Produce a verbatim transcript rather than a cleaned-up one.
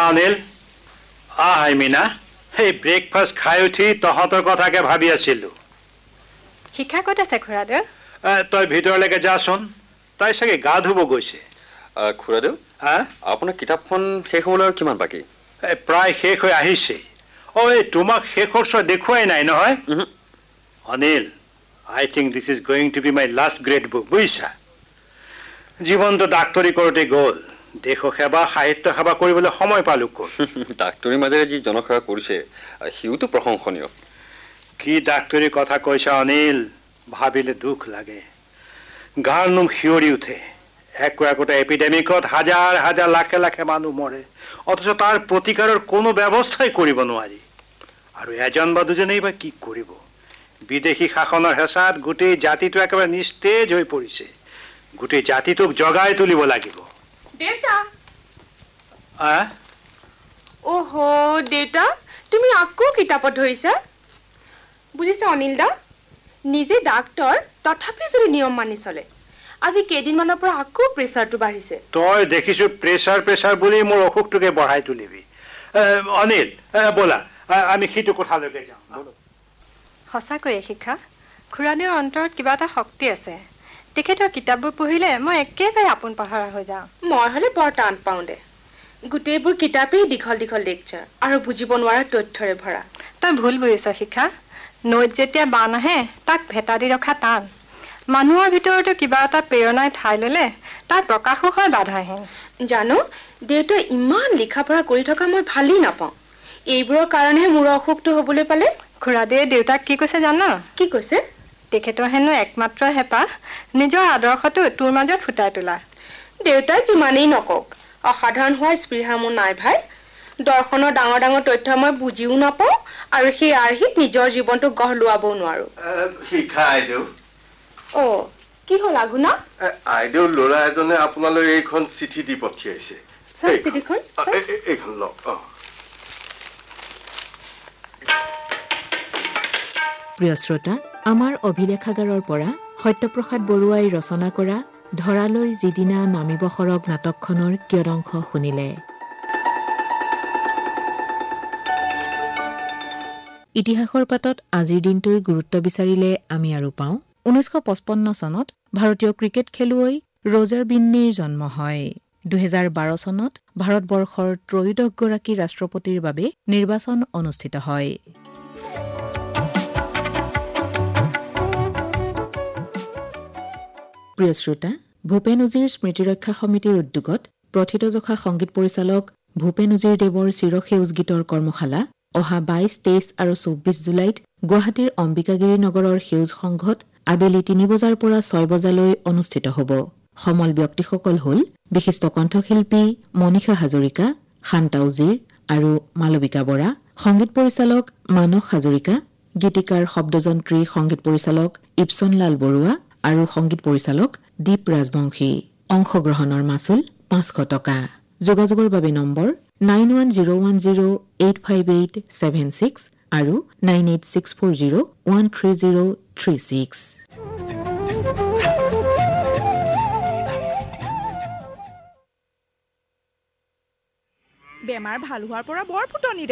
অনিল আহ মিনা এই ব্ৰেকফাষ্ট খাই উঠি তহঁতৰ কথাকে ভাবি আছিলো শিখা ক'ত আছে খুৰাদেউ তই ভিতৰলৈকে যাচোন তাই চাগে গা ধুব গৈছে খুৰাদেউ আপোনাৰ কিতাপখন শেষ হ'বলৈ কিমান বাকী প্ৰায় শেষ হৈ আহিছে অ এই তোমাক শেষৰ চোৱা দেখুৱাই নাই নহয় অনিল আই think this is going to B my last grade book বুজিছা জীৱনটো ডাক্তৰী কৰোঁতে গ'ল দেশ সেৱা সাহিত্য সেৱা কৰিবলৈ সময় পালোঁ ক'ত ডাক্তৰীৰ মাজেৰে যি জনসেৱা কৰিছে সিওতো প্ৰশংসনীয় কি ডাক্তৰীৰ কথা কৈছা অনিল ভাবিলে দুখ লাগে গাৰ নোম শিয়ৰি উঠে একো একোটা এপিডেমিকত হাজাৰ হাজাৰ লাখে লাখে মানুহ মৰে অথচ তাৰ প্ৰতিকাৰৰ কোনো ব্যৱস্থাই কৰিব নোৱাৰি আৰু এজন বা দুজনেই বা কি কৰিব বিদেশী শাসনৰ হেঁচাত গোটেই জাতিটো একেবাৰে নিস্তেজ হৈ পৰিছে গোটেই জাতিটোক জগাই তুলিব লাগিব দেউতা আ ওহো দেউতা তুমি আকৌ কিতাপত ধৰিছা বুজিছা অনিল দা নিজে ডাক্তৰ তথাপি যদি নিয়ম মানি চলে আজি কেইদিনমানৰ পৰা আকৌ প্ৰেছাৰটো বাঢ়িছে তই দেখিছো প্ৰেছাৰ প্ৰেছাৰ বুলি মোৰ অসুখটোকে বঢ়াই তুলিবি অনিল ব'লা আমি সিটো কোঠালৈকে যাওঁ সঁচাকৈয়ে শিখা খুৰাদেউৰ অন্তৰত কিবা এটা শক্তি আছে তেখেতৰ কিতাপবোৰ পঢ়িলে মই একেবাৰে আপোন পাহৰা হৈ যাওঁ মই হ'লে বৰ টান পাওঁ দে গোটেইবোৰ কিতাপেই দীঘল দীঘল লেকচাৰ আৰু বুজিব নোৱাৰা তথ্যৰে ভৰা তই ভুল বুজিছ শিখা নৈত যেতিয়া বান আহে তাক ভেটা দি ৰখা টান মানুহৰ ভিতৰতো কিবা এটা প্ৰেৰণাই ঠাই ল'লে তাৰ প্ৰকাশো হয় বাধাহীন জানো দেউতাই ইমান লিখা পঢ়া কৰি থকা মই ভালেই নাপাওঁ এইবোৰৰ কাৰণেহে মোৰ অসুখটো হ'বলৈ পালে খুৰাদেৱে দেউতাক কি কৈছে জানো কি কৈছে তেখেতৰ হেনো একমাত্ৰ হেঁপাহ নিজৰ আদৰ্শটো তোৰ মাজত ফুটাই তোলা দেউতাই যিমানেই নকওক অসাধাৰণ হোৱা স্পৃহা মোৰ নাই ভাই দৰ্শনৰ ডাঙৰ ডাঙৰ তথ্য মই বুজিও নাপাওঁ আৰু সেই আৰ্হিত নিজৰ জীৱনটো গঢ় লোৱাবও নোৱাৰো শিখা আইদেউ অ কি হ'ল আগুনা আইদেউ ল'ৰা এজনে আপোনালৈ এইখন চিঠি দি পঠিয়াইছে চিঠিখন এইখন লওক প্ৰিয় শ্ৰোতা আমাৰ অভিলেখাগাৰৰ পৰা সত্যপ্ৰসাদ বৰুৱাই ৰচনা কৰা ধৰালৈ যিদিনা নামিব সৰগ নাটকখনৰ কিয়দংশ শুনিলে ইতিহাসৰ পাতত আজিৰ দিনটোৰ গুৰুত্ব বিচাৰিলে আমি আৰু পাওঁ ঊনৈছশ পঁচপন্ন চনত ভাৰতীয় ক্ৰিকেট খেলুৱৈ ৰজাৰ বিন্নীৰ জন্ম হয় দুহেজাৰ বাৰ চনত ভাৰতবৰ্ষৰ ত্ৰয়োদশগৰাকী ৰাষ্ট্ৰপতিৰ বাবে নিৰ্বাচন অনুষ্ঠিত হয় প্ৰিয় শ্ৰোতা ভূপেন উজীৰ স্মৃতিৰক্ষা সমিতিৰ উদ্যোগত প্ৰথিতযশা সংগীত পৰিচালক ভূপেন উজীৰ দেৱৰ চিৰসেউজ গীতৰ কৰ্মশালা অহা বাইছ তেইছ আৰু চৌব্বিছ জুলাইত গুৱাহাটীৰ অম্বিকাগিৰি নগৰৰ সেউজ সংঘত আবেলি তিনি বজাৰ পৰা ছয় বজালৈ অনুষ্ঠিত হ'ব সমল ব্যক্তিসকল হ'ল বিশিষ্ট কণ্ঠশিল্পী মনীষা হাজৰিকা শান্তা উজীৰ আৰু মালবিকা বৰা সংগীত পৰিচালক মানস হাজৰিকা গীতিকাৰ শব্দযন্ত্ৰী সংগীত পৰিচালক ইপচনলাল বৰুৱা আৰু সংগীত পৰিচালক দীপ ৰাজবংশী অংশগ্ৰহণৰ মাচুল পাঁচশ টকা যোগাযোগৰ বাবে number nine one zero' one zero' eight five eight seven six আৰু nine eight six four zero' one three zero' three six বেমাৰ ভাল হোৱাৰ পৰা বৰ ফুটনি